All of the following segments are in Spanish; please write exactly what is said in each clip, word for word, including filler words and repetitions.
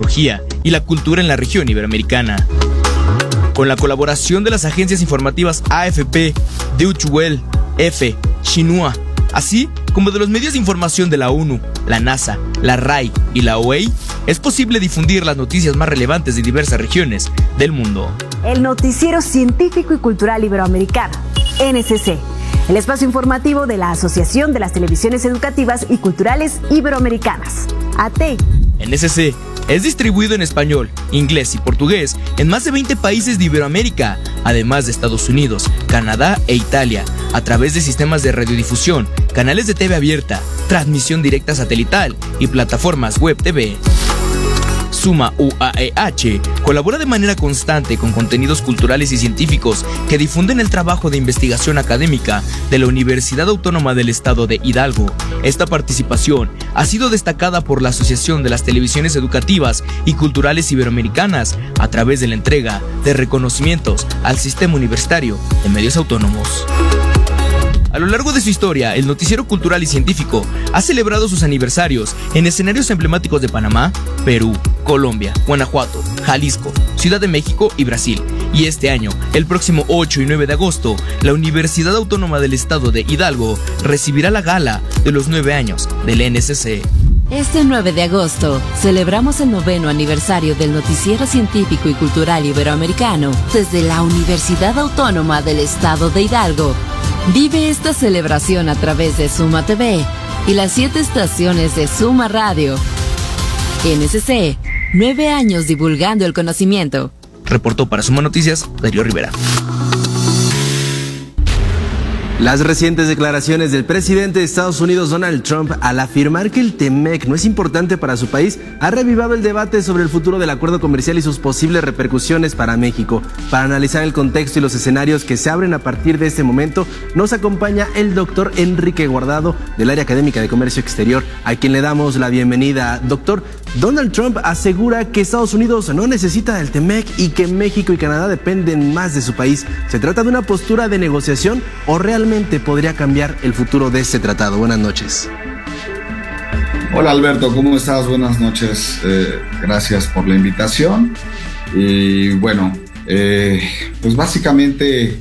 tecnología y la cultura en la región iberoamericana. Con la colaboración de las agencias informativas A F P, Deutsche Welle, EFE, Xinhua, así como de los medios de información de la ONU, la NASA, la R A I y la O E I, es posible difundir las noticias más relevantes de diversas regiones del mundo. El Noticiero Científico y Cultural Iberoamericano, N C C, el espacio informativo de la Asociación de las Televisiones Educativas y Culturales Iberoamericanas, A T E I. N C C es distribuido en español, inglés y portugués en más de veinte países de Iberoamérica, además de Estados Unidos, Canadá e Italia, a través de sistemas de radiodifusión, canales de T V abierta, transmisión directa satelital y plataformas web T V. Suma U A E H colabora de manera constante con contenidos culturales y científicos que difunden el trabajo de investigación académica de la Universidad Autónoma del Estado de Hidalgo. Esta participación ha sido destacada por la Asociación de las Televisiones Educativas y Culturales Iberoamericanas a través de la entrega de reconocimientos al Sistema Universitario de Medios Autónomos. A lo largo de su historia, el noticiero cultural y científico ha celebrado sus aniversarios en escenarios emblemáticos de Panamá, Perú, Colombia, Guanajuato, Jalisco, Ciudad de México y Brasil. Y este año, el próximo ocho y nueve de agosto, la Universidad Autónoma del Estado de Hidalgo recibirá la gala de los nueve años del N C C. Este nueve de agosto celebramos el noveno aniversario del Noticiero Científico y Cultural Iberoamericano desde la Universidad Autónoma del Estado de Hidalgo. Vive esta celebración a través de Suma T V y las siete estaciones de Suma Radio. N C C, nueve años divulgando el conocimiento. Reportó para Suma Noticias, Darío Rivera. Las recientes declaraciones del presidente de Estados Unidos, Donald Trump, al afirmar que el T M E C no es importante para su país, ha revivado el debate sobre el futuro del acuerdo comercial y sus posibles repercusiones para México. Para analizar el contexto y los escenarios que se abren a partir de este momento, nos acompaña el doctor Enrique Guardado, del área académica de Comercio Exterior, a quien le damos la bienvenida. Doctor, Donald Trump asegura que Estados Unidos no necesita del T M E C y que México y Canadá dependen más de su país. ¿Se trata de una postura de negociación o realmente podría cambiar el futuro de este tratado? Buenas noches. Hola Alberto, ¿cómo estás? Buenas noches, eh, gracias por la invitación. Y bueno, eh, pues básicamente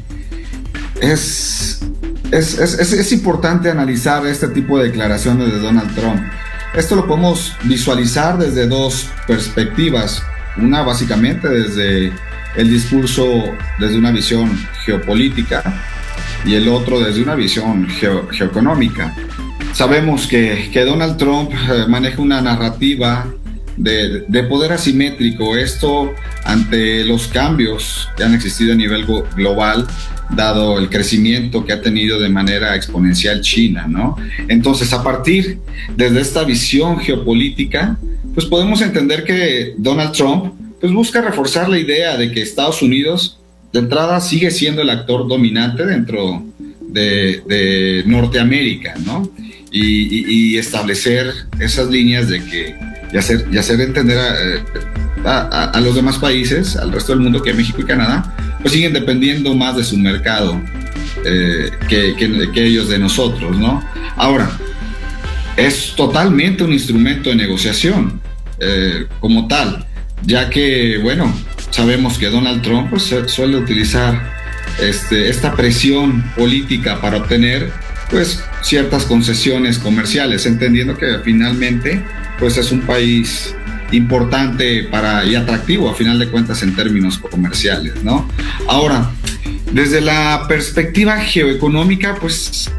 es, es, es, es, es importante analizar este tipo de declaraciones de Donald Trump. Esto lo podemos visualizar desde dos perspectivas. Una básicamente desde el discurso, desde una visión geopolítica, y el otro desde una visión geo, geoeconómica. Sabemos que, que Donald Trump eh, maneja una narrativa de, de poder asimétrico, esto ante los cambios que han existido a nivel global, dado el crecimiento que ha tenido de manera exponencial China, ¿no? Entonces, a partir desde esta visión geopolítica, pues podemos entender que Donald Trump pues busca reforzar la idea de que Estados Unidos de entrada sigue siendo el actor dominante dentro de, de Norteamérica, ¿no? Y, y, y establecer esas líneas de que, y hacer, y hacer entender a, a, a los demás países, al resto del mundo, que México y Canadá, pues siguen dependiendo más de su mercado eh, que, que, que ellos de nosotros, ¿no? Ahora, es totalmente un instrumento de negociación eh, como tal, ya que, bueno, sabemos que Donald Trump pues, suele utilizar este, esta presión política para obtener pues, ciertas concesiones comerciales, entendiendo que finalmente pues, es un país importante para, y atractivo a final de cuentas en términos comerciales, ¿no? Ahora, desde la perspectiva geoeconómica, pues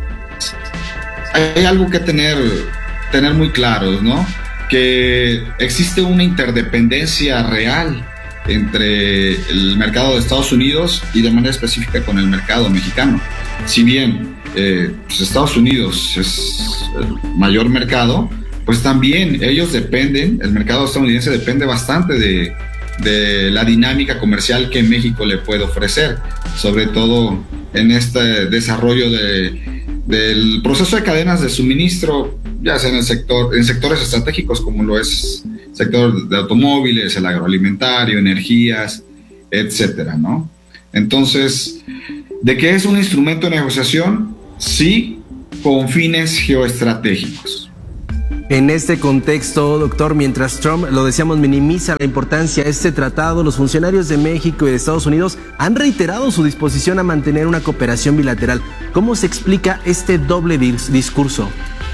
hay algo que tener, tener muy claro, ¿no? Que existe una interdependencia real entre el mercado de Estados Unidos y de manera específica con el mercado mexicano. Si bien eh, pues Estados Unidos es el mayor mercado, pues también ellos dependen, el mercado estadounidense depende bastante de, de la dinámica comercial que México le puede ofrecer, sobre todo en este desarrollo de, del proceso de cadenas de suministro, ya sea en el sector, en sectores estratégicos como lo es el sector de automóviles, el agroalimentario, energías, etcétera, ¿no? Entonces, ¿de qué es un instrumento de negociación? Sí, con fines geoestratégicos. En este contexto, doctor, mientras Trump, lo decíamos, minimiza la importancia de este tratado, los funcionarios de México y de Estados Unidos han reiterado su disposición a mantener una cooperación bilateral. ¿Cómo se explica este doble discurso?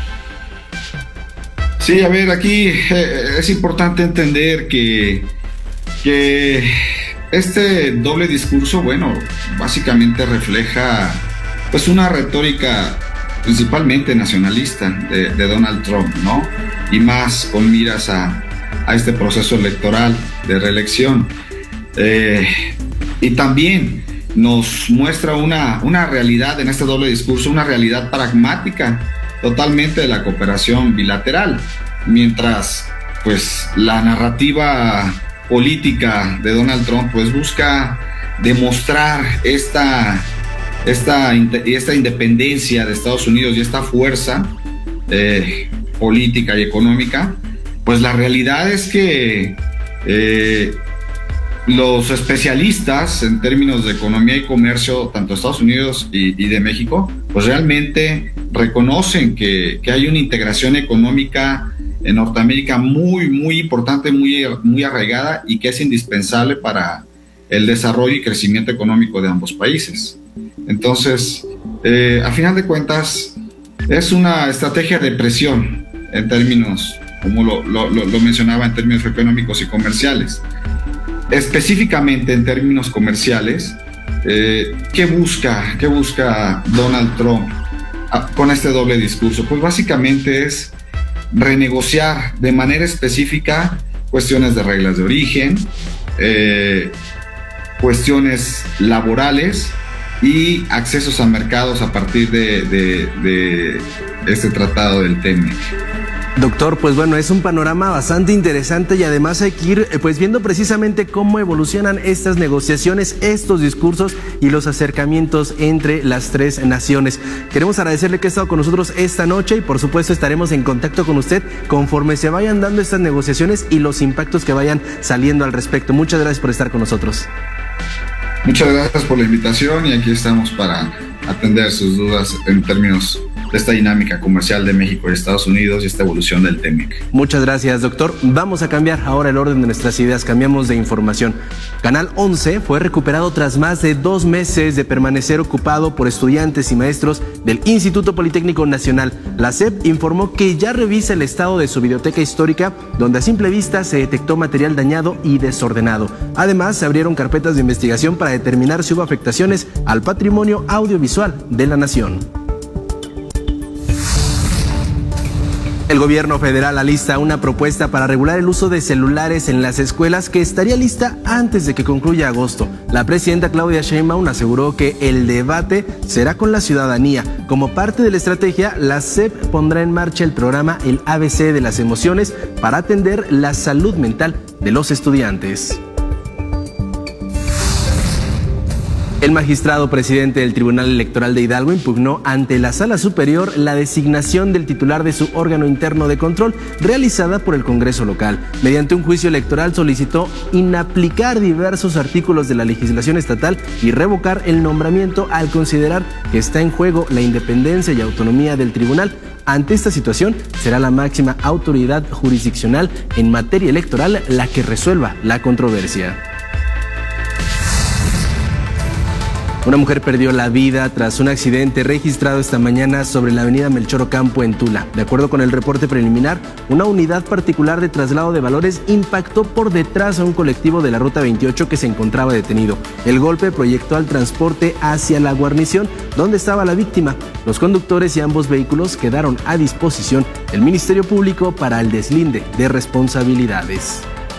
Sí, a ver, aquí eh, es importante entender que, que este doble discurso, bueno, básicamente refleja pues una retórica principalmente nacionalista de, de Donald Trump, ¿no? Y más con miras a, a este proceso electoral de reelección. Eh, y también nos muestra una, una realidad en este doble discurso, una realidad pragmática totalmente de la cooperación bilateral, mientras pues la narrativa política de Donald Trump pues busca demostrar esta Esta, esta independencia de Estados Unidos y esta fuerza eh, política y económica, pues la realidad es que eh, los especialistas en términos de economía y comercio, tanto de Estados Unidos y, y de México, pues realmente reconocen que, que hay una integración económica en Norteamérica muy, muy importante, muy, muy arraigada y que es indispensable para el desarrollo y crecimiento económico de ambos países. Entonces, eh, a final de cuentas, es una estrategia de presión en términos, como lo, lo, lo mencionaba, en términos económicos y comerciales. Específicamente en términos comerciales, eh, ¿qué busca, qué busca Donald Trump a, con este doble discurso? Pues básicamente es renegociar de manera específica cuestiones de reglas de origen, eh, cuestiones laborales y accesos a mercados a partir de, de, de este tratado del T M E C. Doctor, pues bueno, es un panorama bastante interesante y además hay que ir pues viendo precisamente cómo evolucionan estas negociaciones, estos discursos y los acercamientos entre las tres naciones. Queremos agradecerle que ha estado con nosotros esta noche y por supuesto estaremos en contacto con usted conforme se vayan dando estas negociaciones y los impactos que vayan saliendo al respecto. Muchas gracias por estar con nosotros. Muchas gracias por la invitación y aquí estamos para atender sus dudas en términos de esta dinámica comercial de México y Estados Unidos y esta evolución del T M E C. Muchas gracias, doctor. Vamos a cambiar ahora el orden de nuestras ideas, cambiamos de información. Canal once fue recuperado tras más de dos meses de permanecer ocupado por estudiantes y maestros del Instituto Politécnico Nacional. La S E P informó que ya revisa el estado de su biblioteca histórica, donde a simple vista se detectó material dañado y desordenado. Además, se abrieron carpetas de investigación para determinar si hubo afectaciones al patrimonio audiovisual de la nación. El gobierno federal alista una propuesta para regular el uso de celulares en las escuelas que estaría lista antes de que concluya agosto. La presidenta Claudia Sheinbaum aseguró que el debate será con la ciudadanía. Como parte de la estrategia, la S E P pondrá en marcha el programa El A B C de las emociones para atender la salud mental de los estudiantes. El magistrado presidente del Tribunal Electoral de Hidalgo impugnó ante la Sala Superior la designación del titular de su órgano interno de control realizada por el Congreso local. Mediante un juicio electoral solicitó inaplicar diversos artículos de la legislación estatal y revocar el nombramiento al considerar que está en juego la independencia y autonomía del tribunal. Ante esta situación, será la máxima autoridad jurisdiccional en materia electoral la que resuelva la controversia. Una mujer perdió la vida tras un accidente registrado esta mañana sobre la avenida Melchor Ocampo en Tula. De acuerdo con el reporte preliminar, una unidad particular de traslado de valores impactó por detrás a un colectivo de la Ruta veintiocho que se encontraba detenido. El golpe proyectó al transporte hacia la guarnición donde estaba la víctima. Los conductores y ambos vehículos quedaron a disposición del Ministerio Público para el deslinde de responsabilidades.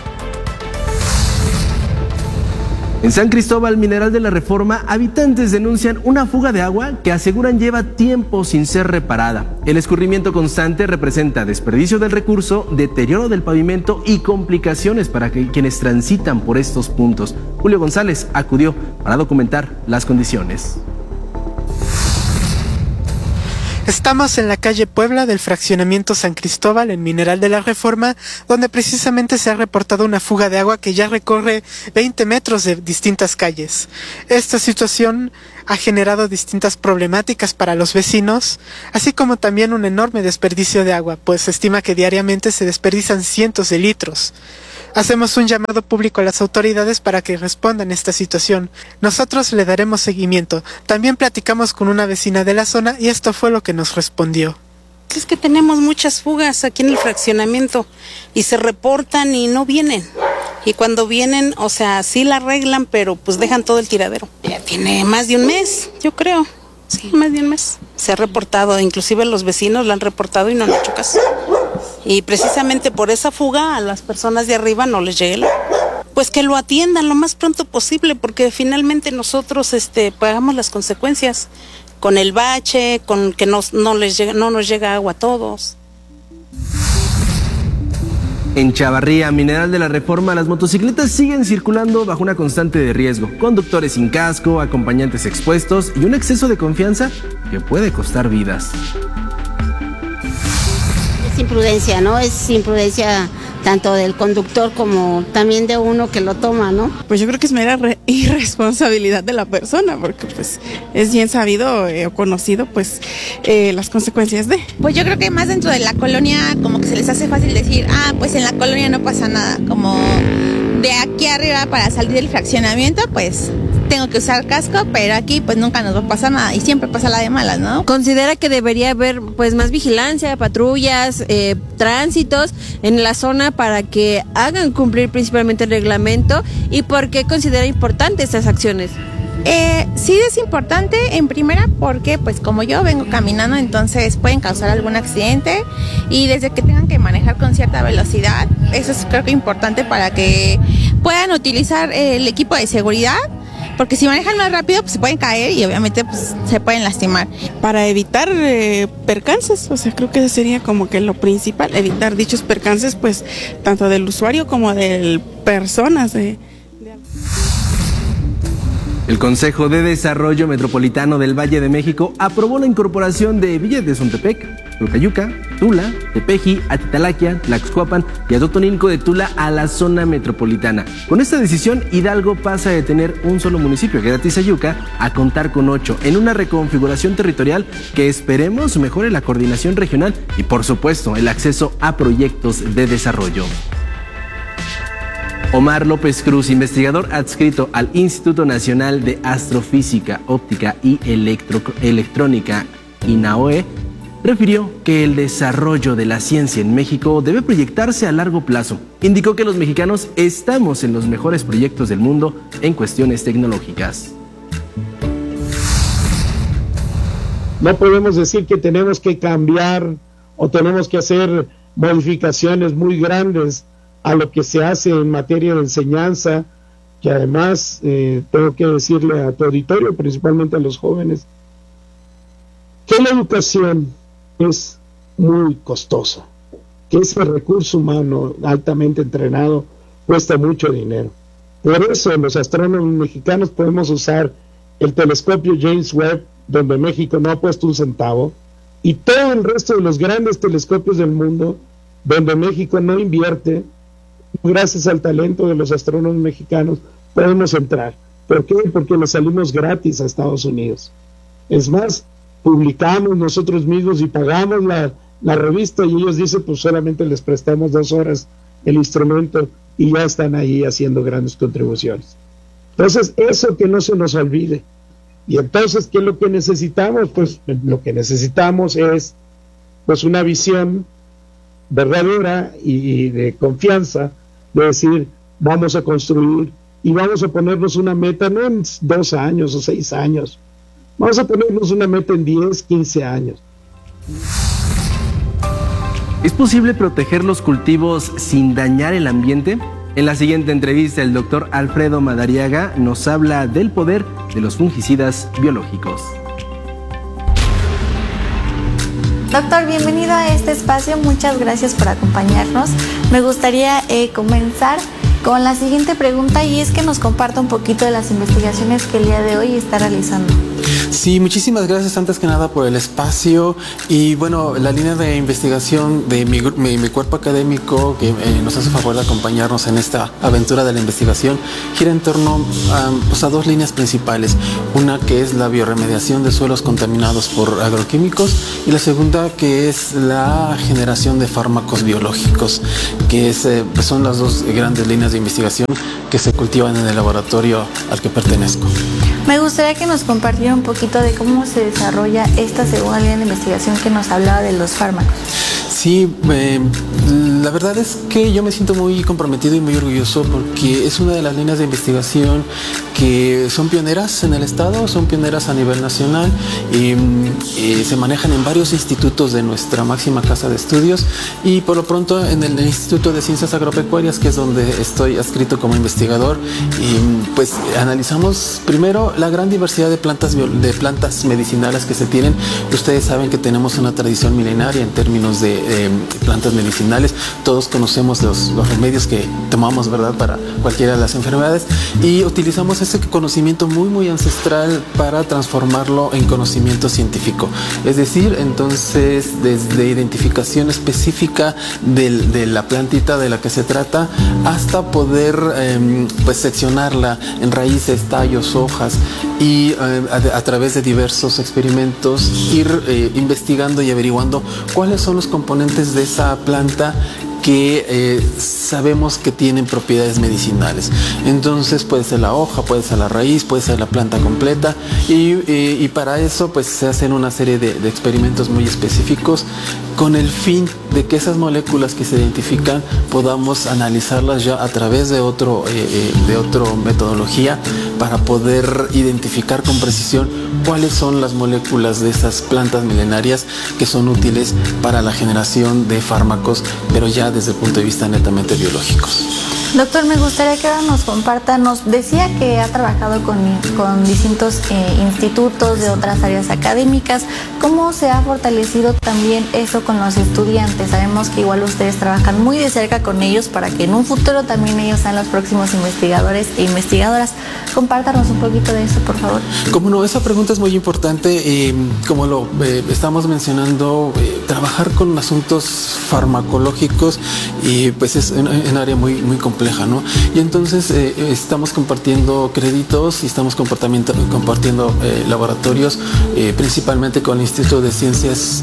En San Cristóbal, Mineral de la Reforma, habitantes denuncian una fuga de agua que aseguran lleva tiempo sin ser reparada. El escurrimiento constante representa desperdicio del recurso, deterioro del pavimento y complicaciones para que quienes transitan por estos puntos. Julio González acudió para documentar las condiciones. Estamos en la calle Puebla del fraccionamiento San Cristóbal en Mineral de la Reforma, donde precisamente se ha reportado una fuga de agua que ya recorre veinte metros de distintas calles. Esta situación ha generado distintas problemáticas para los vecinos, así como también un enorme desperdicio de agua, pues se estima que diariamente se desperdician cientos de litros. Hacemos un llamado público a las autoridades para que respondan a esta situación. Nosotros le daremos seguimiento. También platicamos con una vecina de la zona y esto fue lo que nos respondió. Es que tenemos muchas fugas aquí en el fraccionamiento y se reportan y no vienen. Y cuando vienen, o sea, sí la arreglan, pero pues dejan todo el tiradero. Ya tiene más de un mes, yo creo. Sí, más de un mes. Se ha reportado, inclusive los vecinos lo han reportado y no han hecho caso. Y precisamente por esa fuga a las personas de arriba no les llegue el agua. Pues que lo atiendan lo más pronto posible, porque finalmente nosotros este, pagamos las consecuencias con el bache, con que nos, no, les llega, no nos llega agua a todos. En Chavarría, Mineral de la Reforma, las motocicletas siguen circulando bajo una constante de riesgo. Conductores sin casco, acompañantes expuestos y un exceso de confianza que puede costar vidas. Es imprudencia, ¿no? Es imprudencia tanto del conductor como también de uno que lo toma, ¿no? Pues yo creo que es mera re- irresponsabilidad de la persona, porque pues es bien sabido eh, o conocido pues eh, las consecuencias de... Pues yo creo que más dentro de la colonia como que se les hace fácil decir, ah, pues en la colonia no pasa nada, como de aquí arriba para salir del fraccionamiento, pues tengo que usar casco, pero aquí pues nunca nos va a pasar nada y siempre pasa la de malas, ¿no? Considera que debería haber pues más vigilancia, patrullas, eh, tránsitos en la zona para que hagan cumplir principalmente el reglamento, y por qué considera importante estas acciones. Eh, sí es importante en primera porque pues como yo vengo caminando, entonces pueden causar algún accidente, y desde que tengan que manejar con cierta velocidad, eso es creo que importante para que puedan utilizar el equipo de seguridad, porque si manejan más rápido pues se pueden caer y obviamente pues se pueden lastimar. Para evitar eh, percances, o sea, creo que eso sería como que lo principal, evitar dichos percances pues tanto del usuario como de personas. Eh. El Consejo de Desarrollo Metropolitano del Valle de México aprobó la incorporación de Villa de Zontepec, Tolucayuca, Tula, Tepeji, Atitalaquia, Tlaxcuapan y Atotonilco de Tula a la zona metropolitana. Con esta decisión, Hidalgo pasa de tener un solo municipio, que era Tizayuca, a contar con ocho, en una reconfiguración territorial que esperemos mejore la coordinación regional y, por supuesto, el acceso a proyectos de desarrollo. Omar López Cruz, investigador adscrito al Instituto Nacional de Astrofísica, Óptica y Electro- Electrónica, INAOE, refirió que el desarrollo de la ciencia en México debe proyectarse a largo plazo. Indicó que los mexicanos estamos en los mejores proyectos del mundo en cuestiones tecnológicas. No podemos decir que tenemos que cambiar o tenemos que hacer modificaciones muy grandes a lo que se hace en materia de enseñanza, que además eh, tengo que decirle a tu auditorio, principalmente a los jóvenes, que la educación es muy costosa, que ese recurso humano altamente entrenado cuesta mucho dinero. Por eso los astrónomos mexicanos podemos usar el telescopio James Webb, donde México no ha puesto un centavo, y todo el resto de los grandes telescopios del mundo, donde México no invierte. Gracias al talento de los astrónomos mexicanos podemos entrar. ¿Por qué? Porque le salimos gratis a Estados Unidos. Es más, publicamos nosotros mismos y pagamos la, la revista, y ellos dicen pues solamente les prestamos dos horas el instrumento y ya están ahí haciendo grandes contribuciones. Entonces, eso que no se nos olvide. Y entonces, ¿qué es lo que necesitamos? Pues lo que necesitamos es pues una visión verdadera y, y de confianza, de decir, vamos a construir y vamos a ponernos una meta, no en dos años o seis años, vamos a ponernos una meta en diez, quince años. ¿Es posible proteger los cultivos sin dañar el ambiente? En la siguiente entrevista, el doctor Alfredo Madariaga nos habla del poder de los fungicidas biológicos. Doctor, bienvenido a este espacio, muchas gracias por acompañarnos. Me gustaría eh, comenzar con la siguiente pregunta, y es que nos comparta un poquito de las investigaciones que el día de hoy está realizando. Sí, muchísimas gracias antes que nada por el espacio y bueno, la línea de investigación de mi, mi, mi cuerpo académico que eh, nos hace favor de acompañarnos en esta aventura de la investigación gira en torno a, pues, a dos líneas principales. Una que es la bioremediación de suelos contaminados por agroquímicos y la segunda que es la generación de fármacos biológicos, que es, eh, pues son las dos grandes líneas de investigación que se cultivan en el laboratorio al que pertenezco. Me gustaría que nos compartiera un poquito de cómo se desarrolla esta segunda línea de investigación que nos hablaba de los fármacos. Sí, eh, la verdad es que yo me siento muy comprometido y muy orgulloso porque es una de las líneas de investigación que son pioneras en el estado, son pioneras a nivel nacional y, y se manejan en varios institutos de nuestra máxima casa de estudios y por lo pronto en el Instituto de Ciencias Agropecuarias, que es donde estoy adscrito como investigador, y pues analizamos primero la gran diversidad de plantas, de plantas medicinales que se tienen. Ustedes saben que tenemos una tradición milenaria en términos de Eh, plantas medicinales. Todos conocemos los, los remedios que tomamos, ¿verdad?, para cualquiera de las enfermedades y utilizamos ese conocimiento muy muy ancestral para transformarlo en conocimiento científico. Es decir, entonces desde identificación específica del, de la plantita de la que se trata hasta poder eh, pues seccionarla en raíces, tallos, hojas y eh, a, a través de diversos experimentos ir eh, investigando y averiguando cuáles son los componentes de esa planta que eh, sabemos que tienen propiedades medicinales. Entonces puede ser la hoja, puede ser la raíz, puede ser la planta completa y, y, y para eso pues se hacen una serie de, de experimentos muy específicos con el fin de que esas moléculas que se identifican podamos analizarlas ya a través de otro eh, de otra metodología para poder identificar con precisión cuáles son las moléculas de esas plantas milenarias que son útiles para la generación de fármacos, pero ya desde el punto de vista netamente biológicos. Doctor, me gustaría que ahora nos comparta, nos decía que ha trabajado con, con distintos eh, institutos de otras áreas académicas. ¿Cómo se ha fortalecido también eso con los estudiantes? Sabemos que igual ustedes trabajan muy de cerca con ellos para que en un futuro también ellos sean los próximos investigadores e investigadoras. Compártanos un poquito de eso, por favor. Como no, esa pregunta es muy importante. Eh, como lo eh, estamos mencionando, eh, trabajar con asuntos farmacológicos y pues es un, un área muy, muy compleja. ¿No? Y entonces eh, estamos compartiendo créditos y estamos compartiendo eh, laboratorios, eh, principalmente con el Instituto de Ciencias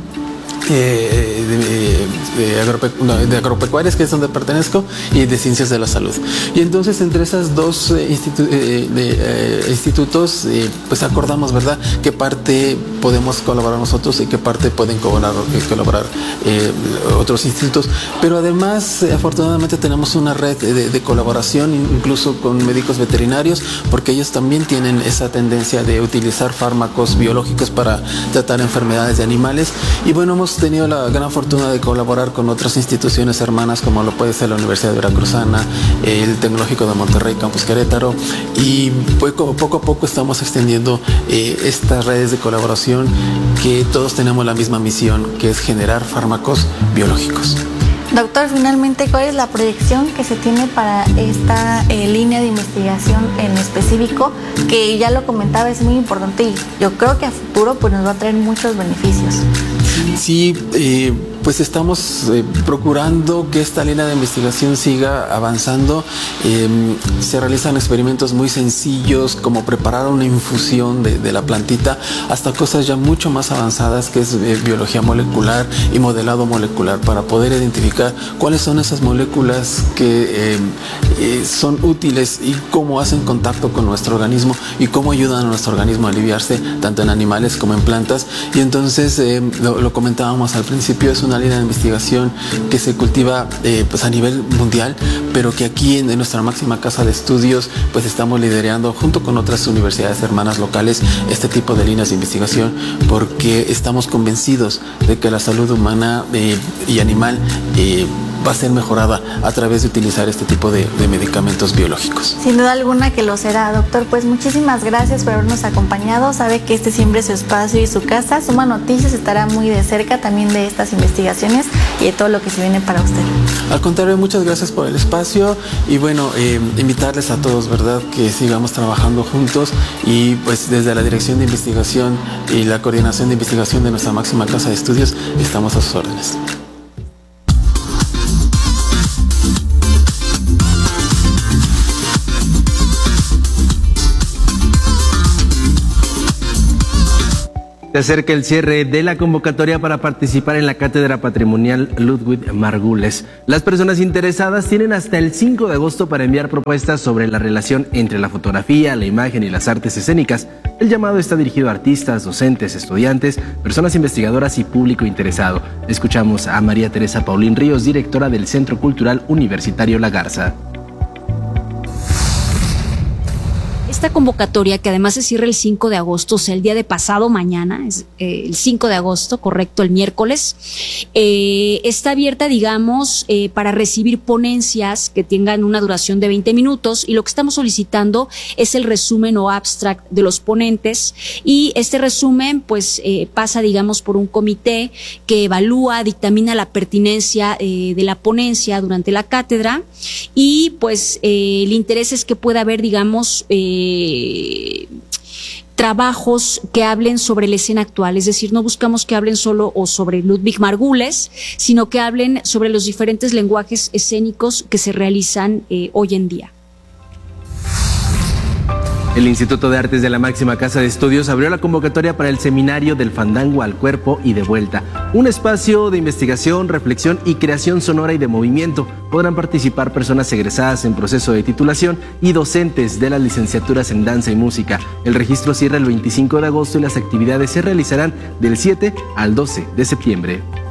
Eh, de, de, agrope, no, de agropecuarias, que es donde pertenezco, y de ciencias de la salud. Y entonces entre esas dos eh, institu eh, de, eh, institutos eh, pues acordamos, ¿verdad?, qué parte podemos colaborar nosotros y qué parte pueden colaborar, eh, colaborar eh, otros institutos. Pero además eh, afortunadamente tenemos una red de, de colaboración incluso con médicos veterinarios, porque ellos también tienen esa tendencia de utilizar fármacos biológicos para tratar enfermedades de animales. Y bueno, hemos tenido la gran fortuna de colaborar con otras instituciones hermanas, como lo puede ser la Universidad de Veracruzana, el Tecnológico de Monterrey, Campus Querétaro, y poco, poco a poco estamos extendiendo eh, estas redes de colaboración, que todos tenemos la misma misión, que es generar fármacos biológicos. Doctor, finalmente, ¿cuál es la proyección que se tiene para esta eh, línea de investigación en específico? Que ya lo comentaba, es muy importante y yo creo que a futuro pues nos va a traer muchos beneficios. Sí, eh, pues estamos eh, procurando que esta línea de investigación siga avanzando. Eh, se realizan experimentos muy sencillos, como preparar una infusión de, de la plantita, hasta cosas ya mucho más avanzadas, que es eh, biología molecular y modelado molecular, para poder identificar cuáles son esas moléculas que eh, eh, son útiles y cómo hacen contacto con nuestro organismo y cómo ayudan a nuestro organismo a aliviarse, tanto en animales como en plantas. Y entonces, eh, lo, lo comentábamos al principio, es una línea de investigación que se cultiva eh, pues a nivel mundial, pero que aquí en, en nuestra máxima casa de estudios pues estamos liderando junto con otras universidades hermanas locales este tipo de líneas de investigación, porque estamos convencidos de que la salud humana eh, y animal eh, va a ser mejorada a través de utilizar este tipo de, de medicamentos biológicos. Sin duda alguna que lo será, doctor. Pues muchísimas gracias por habernos acompañado. Sabe que este siempre es su espacio y su casa. Suma Noticias estará muy de cerca también de estas investigaciones y de todo lo que se viene para usted. Al contrario, muchas gracias por el espacio y bueno, eh, invitarles a todos, ¿verdad?, que sigamos trabajando juntos y pues desde la Dirección de Investigación y la Coordinación de Investigación de nuestra máxima casa de estudios estamos a sus órdenes. Se acerca el cierre de la convocatoria para participar en la Cátedra Patrimonial Ludwig Margules. Las personas interesadas tienen hasta el cinco de agosto para enviar propuestas sobre la relación entre la fotografía, la imagen y las artes escénicas. El llamado está dirigido a artistas, docentes, estudiantes, personas investigadoras y público interesado. Escuchamos a María Teresa Paulín Ríos, directora del Centro Cultural Universitario La Garza. Esta convocatoria, que además se cierra el cinco de agosto, o sea, el día de pasado mañana, es eh, el cinco de agosto, correcto, el miércoles, eh, está abierta, digamos, eh, para recibir ponencias que tengan una duración de veinte minutos, y lo que estamos solicitando es el resumen o abstract de los ponentes, y este resumen, pues, eh, pasa, digamos, por un comité que evalúa, dictamina la pertinencia eh, de la ponencia durante la cátedra, y, pues, eh, el interés es que pueda haber, digamos, eh, Eh, trabajos que hablen sobre la escena actual, es decir, no buscamos que hablen solo o sobre Ludwig Margules, sino que hablen sobre los diferentes lenguajes escénicos que se realizan eh, hoy en día. El Instituto de Artes de la máxima casa de estudios abrió la convocatoria para el seminario del fandango al cuerpo y de vuelta, un espacio de investigación, reflexión y creación sonora y de movimiento. Podrán participar personas egresadas en proceso de titulación y docentes de las licenciaturas en danza y música. El registro cierra el veinticinco de agosto y las actividades se realizarán del siete al doce de septiembre.